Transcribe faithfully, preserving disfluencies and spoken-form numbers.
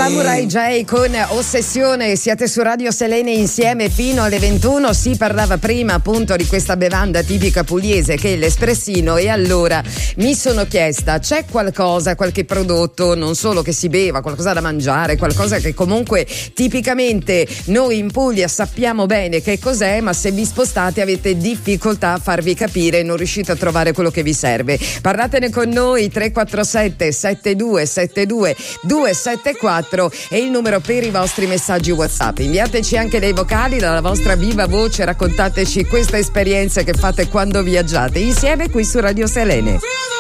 Samurai J con Ossessione, siete su Radio Selene insieme fino alle ventuno. Si parlava prima appunto di questa bevanda tipica pugliese che è l'espressino, e allora mi sono chiesta, c'è qualcosa, qualche prodotto, non solo che si beva, qualcosa da mangiare, qualcosa che comunque tipicamente noi in Puglia sappiamo bene che cos'è, ma se vi spostate avete difficoltà a farvi capire e non riuscite a trovare quello che vi serve? Parlatene con noi. Tre quattro sette sette due sette due due sette quattro è il numero per i vostri messaggi WhatsApp. Inviateci anche dei vocali dalla vostra viva voce, raccontateci queste esperienze che fate quando viaggiate insieme qui su Radio Selene.